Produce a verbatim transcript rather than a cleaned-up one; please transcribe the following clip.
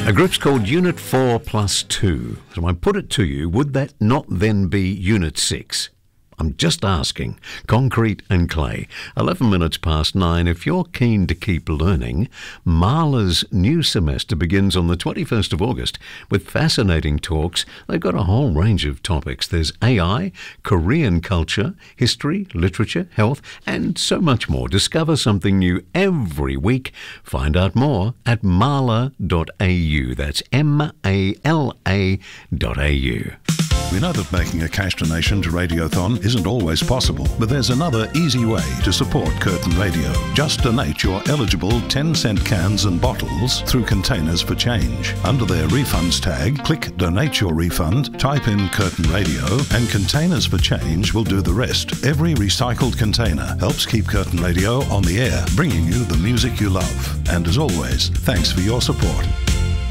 A group's called Unit four plus two. So I put it to you, would that not then be Unit six? I'm just asking. Concrete and Clay. eleven minutes past nine. If you're keen to keep learning, Marla's new semester begins on the twenty-first of August with fascinating talks. They've got a whole range of topics. There's A I, Korean culture, history, literature, health, and so much more. Discover something new every week. Find out more at marla dot a u. That's M A L A dot A U. We know that making a cash donation to Radiothon isn't always possible, but there's another easy way to support Curtin Radio. Just donate your eligible ten cent cans and bottles through Containers for Change. Under their refunds tag, click Donate Your Refund, type in Curtin Radio, and Containers for Change will do the rest. Every recycled container helps keep Curtin Radio on the air, bringing you the music you love. And as always, thanks for your support.